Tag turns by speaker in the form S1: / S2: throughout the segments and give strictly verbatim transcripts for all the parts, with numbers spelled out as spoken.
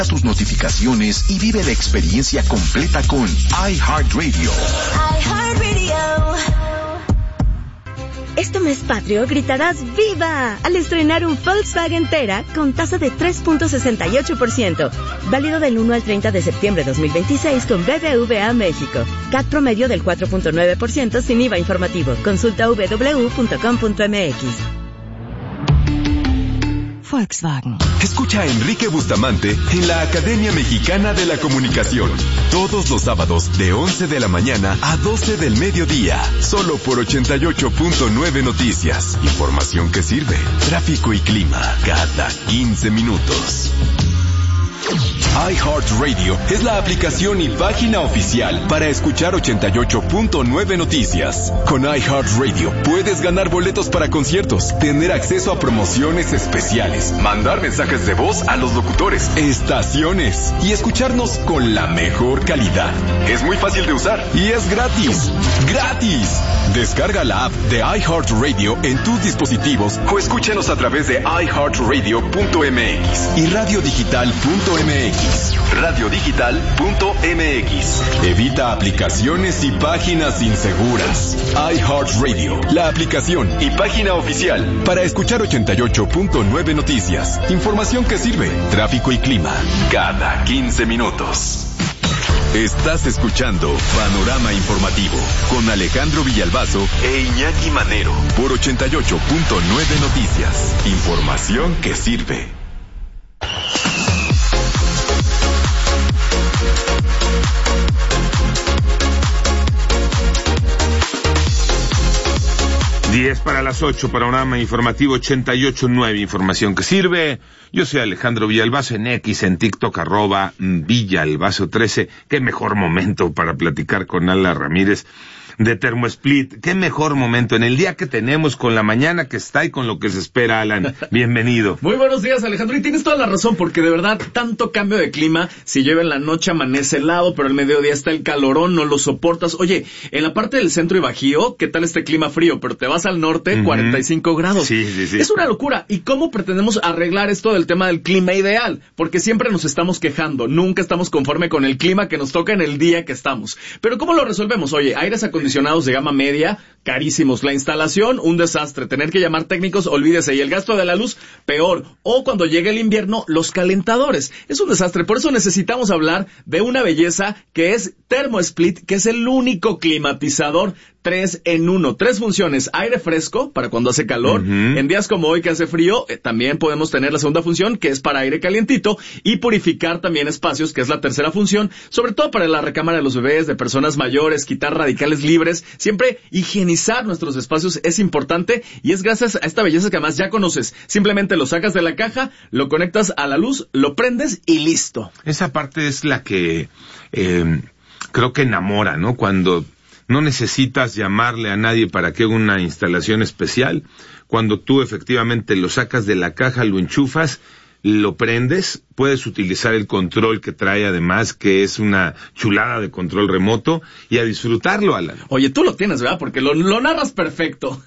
S1: tus notificaciones y vive la experiencia completa con iHeartRadio.
S2: iHeartRadio.
S3: Este mes patrio gritarás ¡Viva! Al estrenar un Volkswagen Tera con tasa de tres punto sesenta y ocho por ciento. Válido del uno al treinta de septiembre de dos mil veintiséis con B B V A México. C A T promedio del cuatro punto nueve por ciento sin I V A informativo. Consulta doble u doble u doble u punto com punto m x.
S4: Volkswagen.
S5: Escucha a Enrique Bustamante en la Academia Mexicana de la Comunicación. Todos los sábados de once de la mañana a doce del mediodía. Solo por ochenta y ocho punto nueve Noticias. Información que sirve. Tráfico y clima cada quince minutos. iHeartRadio es la aplicación y página oficial para escuchar ochenta y ocho punto nueve Noticias. Con iHeartRadio puedes ganar boletos para conciertos, tener acceso a promociones especiales, mandar mensajes de voz a los locutores, estaciones y escucharnos con la mejor calidad. Es muy fácil de usar y es gratis. ¡Gratis! Descarga la app de iHeartRadio en tus dispositivos o escúchanos a través de i heart radio punto m x y radio digital punto m x. radio digital punto m x. Evita aplicaciones y páginas inseguras. iHeartRadio, la aplicación y página oficial para escuchar ochenta y ocho punto nueve Noticias. Información que sirve. Tráfico y clima cada quince minutos. Estás escuchando Panorama Informativo con Alejandro Villalbazo e Iñaki Manero por ochenta y ocho punto nueve Noticias. Información que sirve.
S6: diez para las ocho, Panorama Informativo ochenta y ocho punto nueve, información que sirve. Yo soy Alejandro Villalbazo, en X, en TikTok, arroba Villalbazo trece. Qué mejor momento para platicar con Ala Ramírez de Termosplit. Qué mejor momento en el día que tenemos, con la mañana que está y con lo que se espera, Alan. Bienvenido.
S7: Muy buenos días, Alejandro, y tienes toda la razón, porque de verdad, tanto cambio de clima, si llueve en la noche amanece helado, pero al mediodía está el calorón, no lo soportas. Oye, en la parte del centro y Bajío, ¿qué tal este clima frío? Pero te vas al norte, uh-huh. cuarenta y cinco grados.
S6: Sí, sí, sí.
S7: Es una locura. ¿Y cómo pretendemos arreglar esto del tema del clima ideal? Porque siempre nos estamos quejando, nunca estamos conforme con el clima que nos toca en el día que estamos. Pero ¿cómo lo resolvemos? Oye, aires acondicionados de gama media, carísimos. La instalación, un desastre. Tener que llamar técnicos, olvídese. Y el gasto de la luz, peor. O cuando llegue el invierno, los calentadores. Es un desastre. Por eso necesitamos hablar de una belleza que es Termosplit, que es el único climatizador tres en uno. Tres funciones. Aire fresco, para cuando hace calor. Uh-huh. En días como hoy que hace frío, eh, también podemos tener la segunda función, que es para aire calientito. Y purificar también espacios, que es la tercera función. Sobre todo para la recámara de los bebés, de personas mayores, quitar radicales libres. Siempre higienizar nuestros espacios es importante, y es gracias a esta belleza que además ya conoces. Simplemente lo sacas de la caja, lo conectas a la luz, lo prendes y listo.
S6: Esa parte es la que eh, creo que enamora, ¿no? Cuando no necesitas llamarle a nadie para que haga una instalación especial, cuando tú efectivamente lo sacas de la caja, lo enchufas, lo prendes, puedes utilizar el control que trae además, que es una chulada de control remoto, y a disfrutarlo, Alan.
S7: Oye, tú lo tienes, ¿verdad? Porque lo, lo narras perfecto.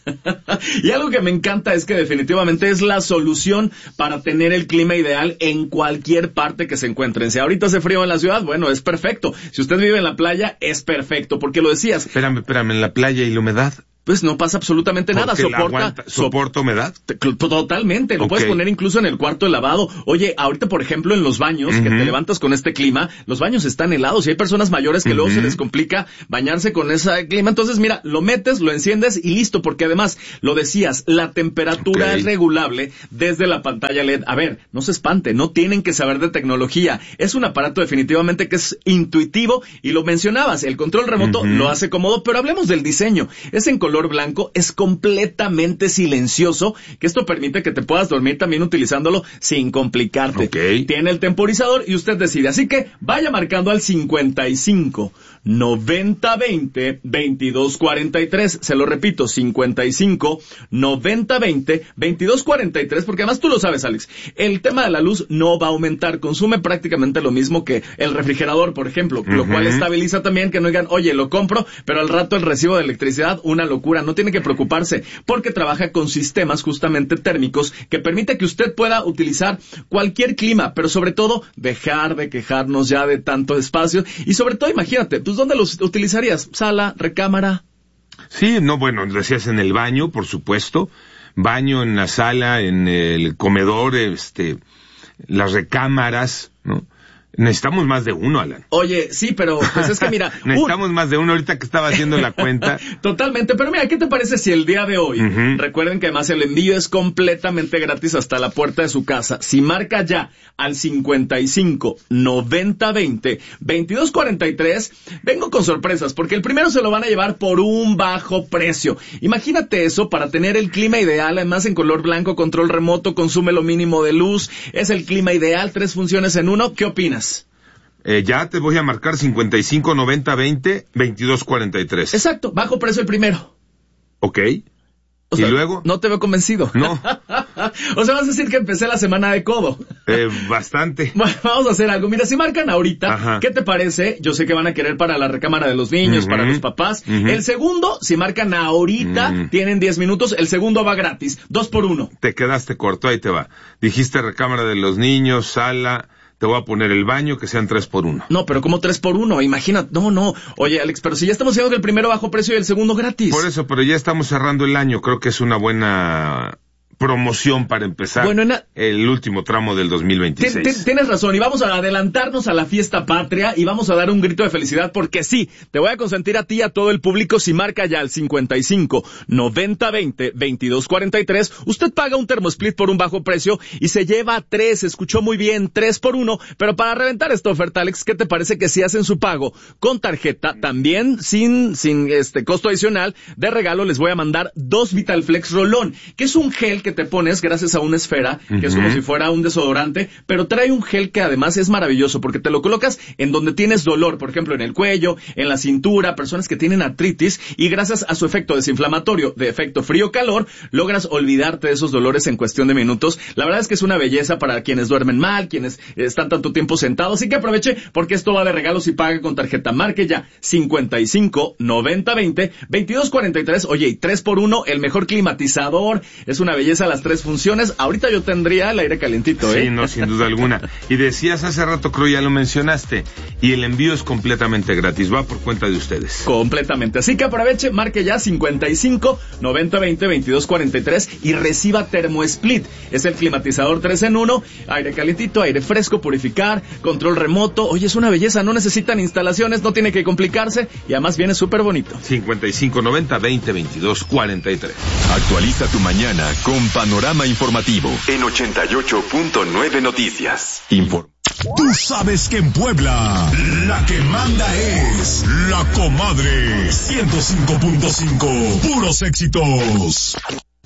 S7: Y algo que me encanta es que definitivamente es la solución para tener el clima ideal en cualquier parte que se encuentren. Si ahorita hace frío en la ciudad, bueno, es perfecto. Si usted vive en la playa, es perfecto, porque lo decías.
S6: Espérame, espérame, ¿en la playa y la humedad?
S7: Pues no pasa absolutamente nada.
S6: Soporta, aguanta, ¿soporta humedad?
S7: Totalmente, lo okay. Puedes poner incluso en el cuarto de lavado. Oye, ahorita por ejemplo en los baños, uh-huh. que te levantas con este clima, los baños están helados y hay personas mayores que uh-huh. luego se les complica bañarse con ese clima. Entonces mira, lo metes, lo enciendes y listo, porque además, lo decías, la temperatura okay. es regulable desde la pantalla L E D. A ver, no se espante, no tienen que saber de tecnología. Es un aparato definitivamente que es intuitivo, y lo mencionabas, el control remoto uh-huh. lo hace cómodo, pero hablemos del diseño. Es en color blanco, es completamente silencioso, que esto permite que te puedas dormir también utilizándolo sin complicarte.
S6: Okay.
S7: Tiene el temporizador y usted decide. Así que vaya marcando al cincuenta y cinco, noventa, veinte, veintidós, cuarenta y tres. Se lo repito, cincuenta y cinco, noventa, veinte, veintidós, cuarenta y tres, porque además tú lo sabes, Alex, el tema de la luz no va a aumentar, consume prácticamente lo mismo que el refrigerador, por ejemplo, uh-huh. lo cual estabiliza también que no digan, oye, lo compro, pero al rato el recibo de electricidad, una locura. locura, no tiene que preocuparse, porque trabaja con sistemas justamente térmicos que permite que usted pueda utilizar cualquier clima, pero sobre todo dejar de quejarnos ya de tanto espacio y sobre todo imagínate, pues ¿dónde los utilizarías? ¿Sala, recámara?
S6: Sí, no, bueno, decías en el baño, por supuesto, baño, en la sala, en el comedor, este, las recámaras, ¿no? Necesitamos más de uno, Alan.
S7: Oye, sí, pero pues es que mira...
S6: Necesitamos un... más de uno ahorita que estaba haciendo la cuenta.
S7: Totalmente, pero mira, ¿qué te parece si el día de hoy, uh-huh. recuerden que además el envío es completamente gratis hasta la puerta de su casa, si marca ya al cincuenta y cinco, noventa, veinte, veintidós cuarenta y tres, vengo con sorpresas, porque el primero se lo van a llevar por un bajo precio. Imagínate eso, para tener el clima ideal, además en color blanco, control remoto, consume lo mínimo de luz, es el clima ideal, tres funciones en uno, ¿qué opinas?
S6: Eh, ya te voy a marcar cincuenta y cinco, noventa, veinte, veintidós cuarenta y tres.
S7: Exacto, bajo precio el primero.
S6: Ok.
S7: O sea,
S6: ¿y luego?
S7: No te veo convencido.
S6: No.
S7: O sea, vas a decir que empecé la semana de codo.
S6: Eh, bastante.
S7: Bueno, vamos a hacer algo. Mira, si marcan ahorita,
S6: Ajá.
S7: ¿qué te parece? Yo sé que van a querer para la recámara de los niños, uh-huh. para los papás. Uh-huh. El segundo, si marcan ahorita, uh-huh. tienen diez minutos, el segundo va gratis. Dos por uno.
S6: Te quedaste corto, ahí te va. Dijiste recámara de los niños, sala... Te voy a poner el baño, que sean tres por uno.
S7: No, pero ¿cómo tres por uno? Imagina, no, no. Oye, Alex, pero si ya estamos diciendo que el primero bajo precio y el segundo gratis.
S6: Por eso, pero ya estamos cerrando el año. Creo que es una buena promoción para empezar bueno, a... el último tramo del dos mil veintiséis.
S7: Tienes razón, y vamos a adelantarnos a la fiesta patria y vamos a dar un grito de felicidad porque sí, te voy a consentir a ti y a todo el público si marca ya el cincuenta y cinco, noventa, veinte, veintidós cuarenta y tres, usted paga un termosplit por un bajo precio y se lleva tres, escuchó muy bien, tres por uno, pero para reventar esta oferta, Alex, ¿qué te parece que si hacen su pago con tarjeta, también sin, sin este costo adicional, de regalo les voy a mandar dos Vitalflex Rolón, que es un gel que te pones gracias a una esfera, que uh-huh. es como si fuera un desodorante, pero trae un gel que además es maravilloso, porque te lo colocas en donde tienes dolor, por ejemplo en el cuello, en la cintura, personas que tienen artritis, y gracias a su efecto desinflamatorio, de efecto frío-calor, logras olvidarte de esos dolores en cuestión de minutos. La verdad es que es una belleza para quienes duermen mal, quienes están tanto tiempo sentados, así que aproveche, porque esto va de regalos y paga con tarjeta. Marque ya cincuenta y cinco, noventa, veinte, veintidós cuarenta y tres, oye, y tres por uno, el mejor climatizador, es una belleza las tres funciones. Ahorita yo tendría el aire calientito, ¿eh?
S6: Sí, no, sin duda alguna. Y decías hace rato, creo ya lo mencionaste, y el envío es completamente gratis, va por cuenta de ustedes.
S7: Completamente, así que aproveche, marque ya cincuenta y cinco, noventa, veinte, veintidós cuarenta y tres y reciba TermoSplit. Es el climatizador tres en uno, aire calientito, aire fresco, purificar, control remoto. Oye, es una belleza, no necesitan instalaciones, no tiene que complicarse y además viene súper bonito.
S6: cincuenta y cinco, noventa, veinte, veintidós cuarenta y tres.
S5: Actualiza tu mañana con Panorama Informativo en ochenta y ocho punto nueve Noticias. Inform-
S1: Tú sabes que en Puebla la que manda es La Comadre. ciento cinco punto cinco, puros éxitos.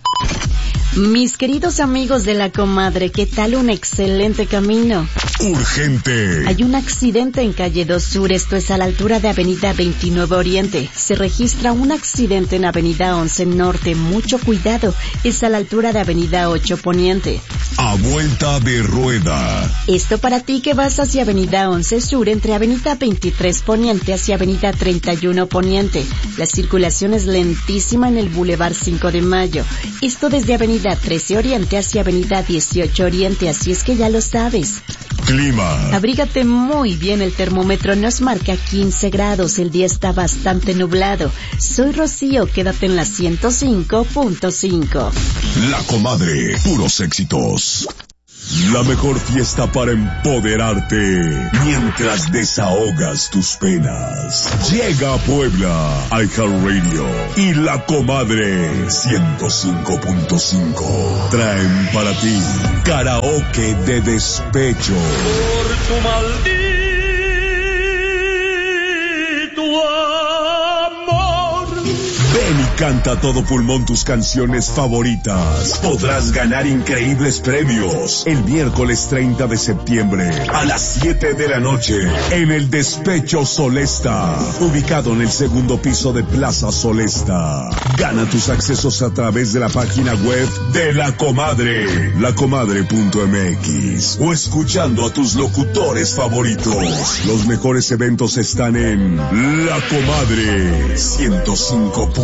S4: Mis queridos amigos de La Comadre, ¿qué tal un excelente camino?
S1: Urgente.
S4: Hay un accidente en calle dos Sur, esto es a la altura de avenida veintinueve Oriente. Se registra un accidente en avenida once Norte, mucho cuidado, es a la altura de avenida ocho Poniente.
S1: A vuelta de rueda.
S4: Esto para ti que vas hacia avenida once Sur, entre avenida veintitrés Poniente hacia avenida treinta y uno Poniente. La circulación es lentísima en el Boulevard cinco de Mayo. Esto desde avenida trece Oriente hacia avenida dieciocho Oriente, así es que ya lo sabes.
S1: Clima.
S4: Abrígate muy bien, el termómetro nos marca quince grados, el día está bastante nublado. Soy Rocío, quédate en la ciento cinco punto cinco.
S1: La Comadre, puros éxitos. La mejor fiesta para empoderarte mientras desahogas tus penas. Llega a Puebla, iHeartRadio y La Comadre ciento cinco punto cinco. Traen para ti karaoke de despecho.
S8: Por tu maldito amor.
S1: Ven y canta a todo pulmón tus canciones favoritas. Podrás ganar increíbles premios el miércoles treinta de septiembre a las siete de la noche en el Despecho Solesta, ubicado en el segundo piso de Plaza Solesta. Gana tus accesos a través de la página web de La Comadre, lacomadre punto m x, o escuchando a tus locutores favoritos. Los mejores eventos están en La Comadre ciento cinco punto cinco.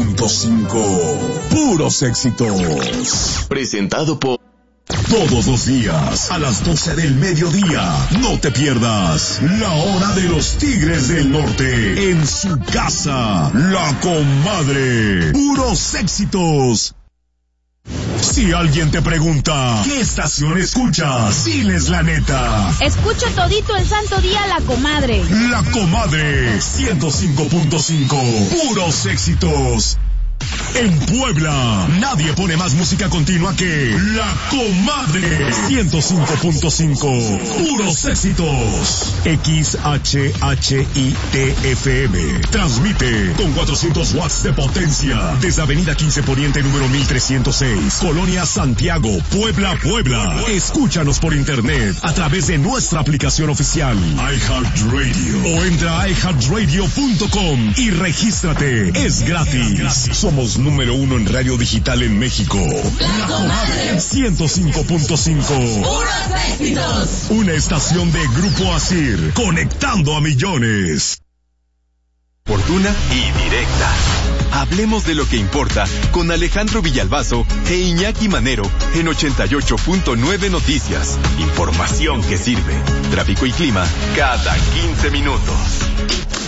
S1: cinco. Puros éxitos.
S5: Presentado por...
S1: Todos los días, a las doce del mediodía, no te pierdas La Hora de los Tigres del Norte, en su casa, La Comadre. Puros éxitos. Si alguien te pregunta, ¿qué estación escuchas? Diles la neta.
S9: Escucho todito el santo día La Comadre.
S1: La Comadre, ciento cinco punto cinco. Puros éxitos. En Puebla, nadie pone más música continua que La Comadre. ciento cinco punto cinco. Puros éxitos. X H H I T F M. Transmite con cuatrocientos watts de potencia desde Avenida quince Poniente número mil trescientos seis, Colonia Santiago, Puebla, Puebla. Escúchanos por internet a través de nuestra aplicación oficial iHeartRadio o entra a i heart radio punto com y regístrate. Es gratis. Somos número uno en radio digital en México. La Comadre ciento cinco punto cinco.
S2: Puros éxitos.
S1: Una estación de Grupo Asir, conectando a millones.
S5: Oportuna y directa. Hablemos de lo que importa con Alejandro Villalbazo e Iñaki Manero en ochenta y ocho punto nueve Noticias. Información que sirve. Tráfico y clima cada quince minutos.